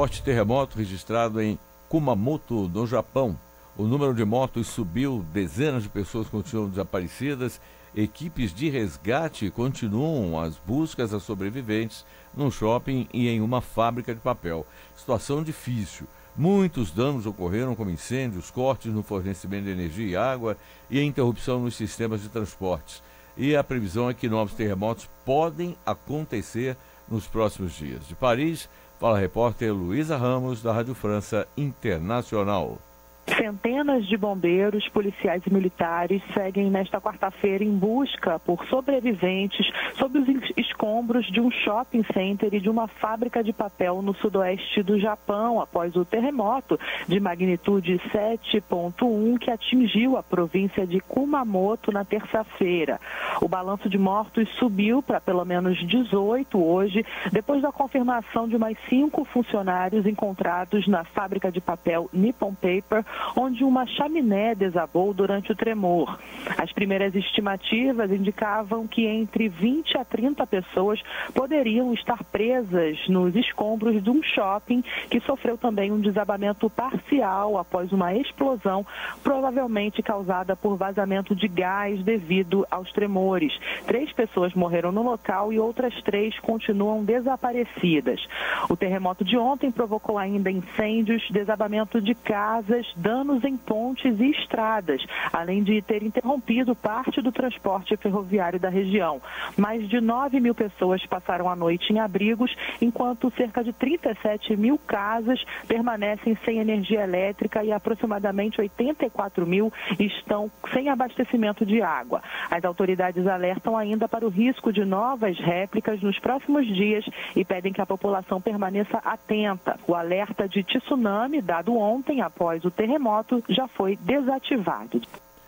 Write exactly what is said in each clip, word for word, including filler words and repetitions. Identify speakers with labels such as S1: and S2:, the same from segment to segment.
S1: Forte terremoto registrado em Kumamoto, no Japão. O número de mortos subiu, dezenas de pessoas continuam desaparecidas. Equipes de resgate continuam as buscas a sobreviventes num shopping e em uma fábrica de papel. Situação difícil. Muitos danos ocorreram, como incêndios, cortes no fornecimento de energia e água e a interrupção nos sistemas de transportes. E a previsão é que novos terremotos podem acontecer nos próximos dias. De Paris, fala a repórter Luísa Ramos, da Rádio França Internacional.
S2: Centenas de bombeiros, policiais e militares seguem nesta quarta-feira em busca por sobreviventes sob os escombros de um shopping center e de uma fábrica de papel no sudoeste do Japão, após o terremoto de magnitude sete ponto um que atingiu a província de Kumamoto na terça-feira. O balanço de mortos subiu para pelo menos dezoito hoje, depois da confirmação de mais cinco funcionários encontrados na fábrica de papel Nippon Paper, onde uma chaminé desabou durante o tremor. As primeiras estimativas indicavam que entre vinte a trinta pessoas poderiam estar presas nos escombros de um shopping que sofreu também um desabamento parcial após uma explosão, provavelmente causada por vazamento de gás devido aos tremores. Três pessoas morreram no local e outras três continuam desaparecidas. O terremoto de ontem provocou ainda incêndios, desabamento de casas, danos em pontes e estradas, além de ter interrompido parte do transporte ferroviário da região. Mais de nove mil pessoas passaram a noite em abrigos, enquanto cerca de trinta e sete mil casas permanecem sem energia elétrica e aproximadamente oitenta e quatro mil estão sem abastecimento de água. As autoridades alertam ainda para o risco de novas réplicas nos próximos dias e pedem que a população permaneça atenta. O alerta de tsunami, dado ontem após o terremoto, já foi desativado.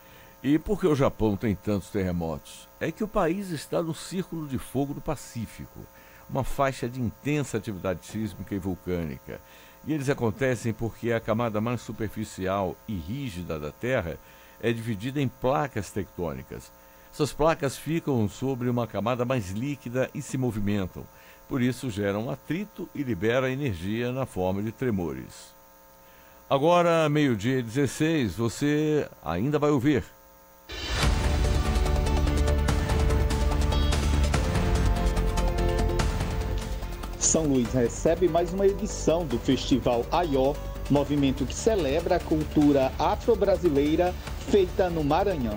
S1: E por que o Japão tem tantos terremotos? É que o país está no Círculo de Fogo do Pacífico, uma faixa de intensa atividade sísmica e vulcânica. E eles acontecem porque a camada mais superficial e rígida da Terra é dividida em placas tectônicas. Essas placas ficam sobre uma camada mais líquida e se movimentam. Por isso geram atrito e liberam energia na forma de tremores. Agora, meio-dia e dezesseis, você ainda vai ouvir.
S3: São Luís recebe mais uma edição do Festival Aió, movimento que celebra a cultura afro-brasileira feita no Maranhão.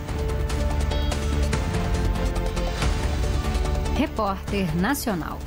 S4: Repórter Nacional.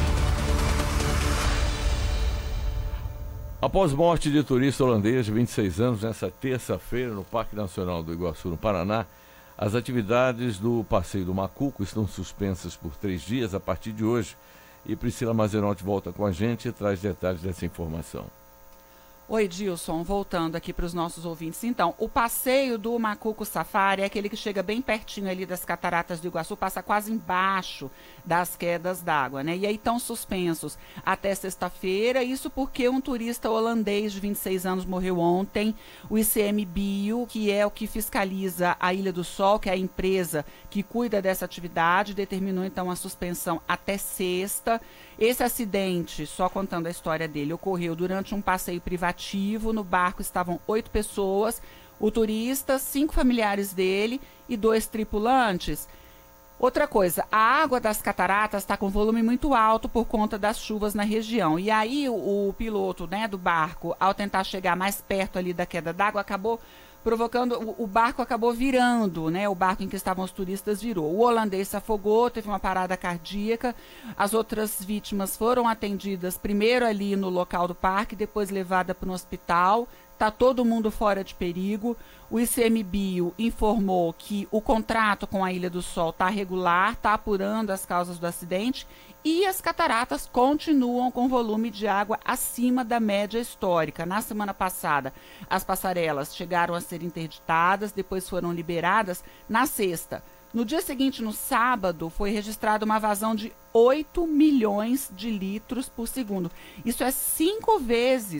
S1: Após morte de turista holandês de vinte e seis anos, nessa terça-feira, no Parque Nacional do Iguaçu, no Paraná, as atividades do Passeio do Macuco estão suspensas por três dias a partir de hoje. E Priscila Mazenotti volta com a gente e traz detalhes dessa informação.
S5: Oi, Dilson, voltando aqui para os nossos ouvintes. Então, o passeio do Macuco Safari é aquele que chega bem pertinho ali das Cataratas do Iguaçu, passa quase embaixo das quedas d'água, né? E aí estão suspensos até sexta-feira, isso porque um turista holandês de vinte e seis anos morreu ontem. O I C M Bio, que é o que fiscaliza a Ilha do Sol, que é a empresa que cuida dessa atividade, determinou então a suspensão até sexta. Esse acidente, só contando a história dele, ocorreu durante um passeio privativo. No barco estavam oito pessoas, o turista, cinco familiares dele e dois tripulantes. Outra coisa, a água das cataratas está com volume muito alto por conta das chuvas na região. E aí o, o piloto, né, do barco, ao tentar chegar mais perto ali da queda d'água, acabou provocando, o, o barco acabou virando, né? O barco em que estavam os turistas virou. O holandês se afogou, teve uma parada cardíaca. As outras vítimas foram atendidas primeiro ali no local do parque, depois levada para um hospital. Está todo mundo fora de perigo. O I C M Bio informou que o contrato com a Ilha do Sol está regular, está apurando as causas do acidente e as cataratas continuam com volume de água acima da média histórica. Na semana passada, as passarelas chegaram a ser interditadas, depois foram liberadas na sexta. No dia seguinte, no sábado, foi registrada uma vazão de oito milhões de litros por segundo. Isso é cinco vezes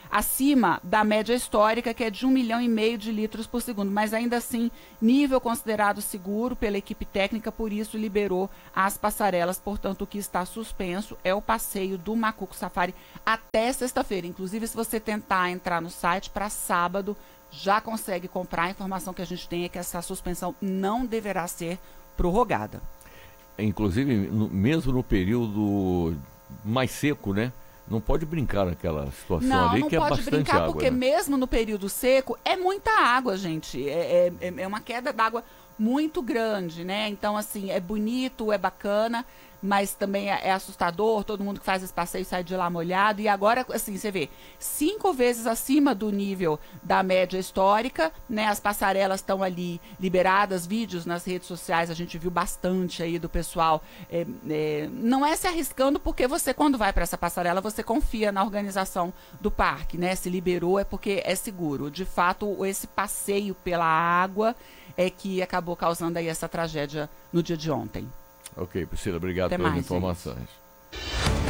S5: acima da média histórica, que é de um milhão e meio de litros por segundo, mas ainda assim, nível considerado seguro pela equipe técnica, por isso liberou as passarelas. Portanto, o que está suspenso é o passeio do Macuco Safari até sexta-feira. Inclusive, se você tentar entrar no site para sábado, já consegue comprar. A informação que a gente tem é que essa suspensão não deverá ser prorrogada.
S1: Inclusive, no, mesmo no período mais seco, né? Não pode brincar naquela situação
S5: não,
S1: ali,
S5: não
S1: que é
S5: pode
S1: bastante
S5: brincar,
S1: água.
S5: Porque
S1: né?
S5: mesmo no período seco, é muita água, gente. É, é, é uma queda d'água muito grande, né? Então, assim, é bonito, é bacana, mas também é, é assustador. Todo mundo que faz esse passeio sai de lá molhado. E agora, assim, você vê, cinco vezes acima do nível da média histórica, né? As passarelas estão ali liberadas, vídeos nas redes sociais, a gente viu bastante aí do pessoal. É, é, não é se arriscando, porque você, quando vai para essa passarela, você confia na organização do parque, né? Se liberou é porque é seguro. De fato, esse passeio pela água é que acabou causando aí essa tragédia no dia de ontem.
S1: Ok, Priscila, obrigado
S5: Até
S1: pelas
S5: mais,
S1: informações. Gente.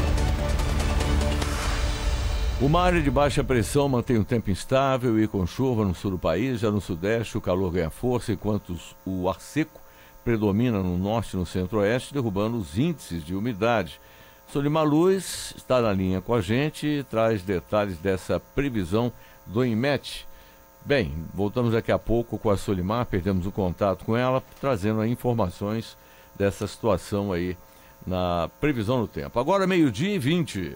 S1: Uma área de baixa pressão mantém o tempo instável e com chuva no sul do país. Já no sudeste, o calor ganha força, enquanto o ar seco predomina no norte e no centro-oeste, derrubando os índices de umidade. Solimar Luz está na linha com a gente e traz detalhes dessa previsão do INMET. Bem, voltamos daqui a pouco com a Solimar, perdemos o contato com ela, trazendo aí informações dessa situação aí na previsão do tempo. Agora meio-dia e vinte.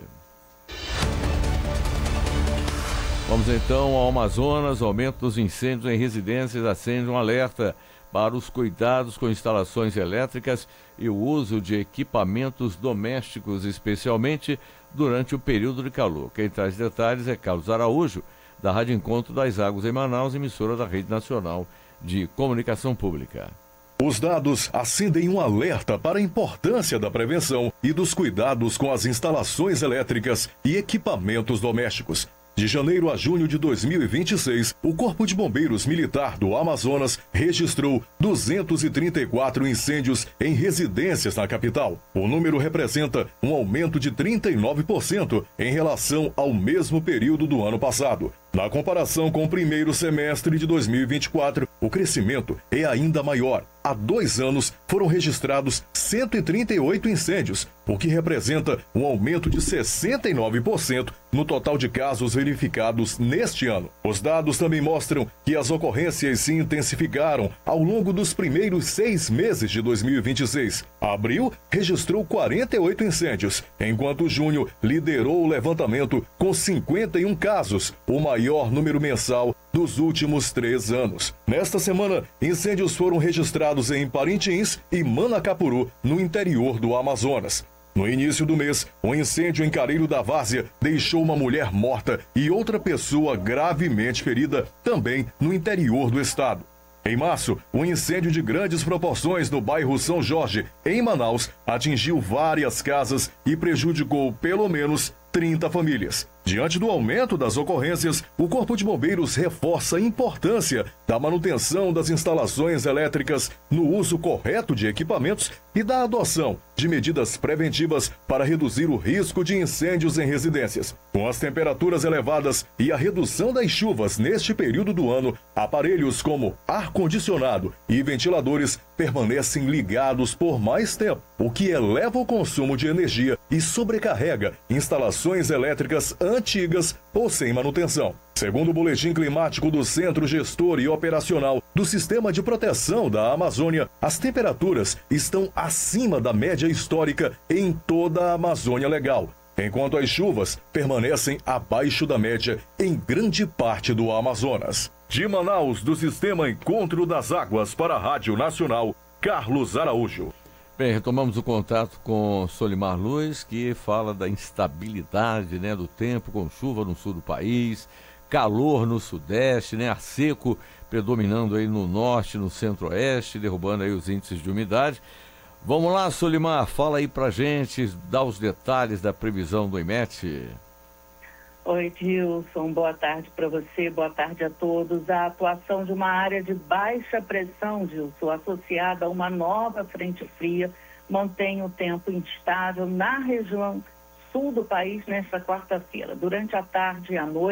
S1: Vamos então ao Amazonas. Aumento dos incêndios em residências acende um alerta para os cuidados com instalações elétricas e o uso de equipamentos domésticos, especialmente durante o período de calor. Quem traz detalhes é Carlos Araújo, da Rádio Encontro das Águas em Manaus, emissora da Rede Nacional de Comunicação Pública.
S6: Os dados acendem um alerta para a importância da prevenção e dos cuidados com as instalações elétricas e equipamentos domésticos. De janeiro a junho de dois mil e vinte e seis, o Corpo de Bombeiros Militar do Amazonas registrou duzentos e trinta e quatro incêndios em residências na capital. O número representa um aumento de trinta e nove por cento em relação ao mesmo período do ano passado. Na comparação com o primeiro semestre de dois mil e vinte e quatro, o crescimento é ainda maior. Há dois anos foram registrados cento e trinta e oito incêndios, o que representa um aumento de sessenta e nove por cento no total de casos verificados neste ano. Os dados também mostram que as ocorrências se intensificaram ao longo dos primeiros seis meses de dois mil e vinte e seis. Abril registrou quarenta e oito incêndios, enquanto junho liderou o levantamento com cinquenta e um casos, o maior número mensal dos últimos três anos. Nesta semana, incêndios foram registrados em Parintins e Manacapuru, no interior do Amazonas. No início do mês, um incêndio em Careiro da Várzea deixou uma mulher morta e outra pessoa gravemente ferida, também no interior do estado. Em março, um incêndio de grandes proporções no bairro São Jorge, em Manaus, atingiu várias casas e prejudicou pelo menos trinta famílias. Diante do aumento das ocorrências, o Corpo de Bombeiros reforça a importância da manutenção das instalações elétricas, no uso correto de equipamentos e da adoção de medidas preventivas para reduzir o risco de incêndios em residências. Com as temperaturas elevadas e a redução das chuvas neste período do ano, aparelhos como ar-condicionado e ventiladores permanecem ligados por mais tempo, o que eleva o consumo de energia e sobrecarrega instalações elétricas antigas ou sem manutenção. Segundo o Boletim Climático do Centro Gestor e Operacional do Sistema de Proteção da Amazônia, as temperaturas estão acima da média histórica em toda a Amazônia Legal, enquanto as chuvas permanecem abaixo da média em grande parte do Amazonas. De Manaus, do Sistema Encontro das Águas para a Rádio Nacional, Carlos Araújo.
S1: Bem, retomamos o contato com Solimar Luz, que fala da instabilidade, né, do tempo, com chuva no sul do país, calor no sudeste, né, ar seco predominando aí no norte, no centro-oeste, derrubando aí os índices de umidade. Vamos lá, Solimar, fala aí pra gente, dá os detalhes da previsão do INMET.
S2: Oi, Dilson, boa tarde para você, boa tarde a todos. A atuação de uma área de baixa pressão, Dilson, associada a uma nova frente fria, mantém o tempo instável na região sul do país nesta quarta-feira. Durante a tarde e a noite,